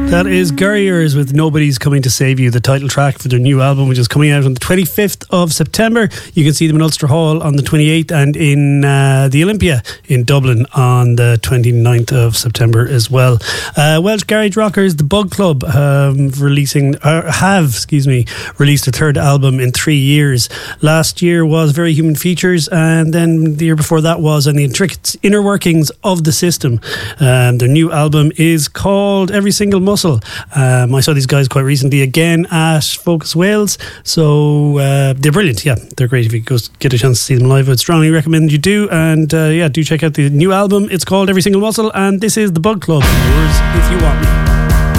That is Gurriers with Nobody's Coming to Save You, the title track for their new album, which is coming out on the 25th of September. You can see them in Ulster Hall on the 28th and in the Olympia in Dublin on the 29th of September as well. Welsh garage rockers The Bug Club have released a third album in 3 years. Last year was Very Human Features, and then the year before that was On the Intricate Inner Workings of the System. Their new album is called Every Single Muscle. I saw these guys quite recently again at Focus Wales, so they're brilliant. Yeah, they're great. If you go get a chance to see them live, I'd strongly recommend you do. And do check out the new album. It's called Every Single Muscle, and this is The Bug Club. Yours if you want me.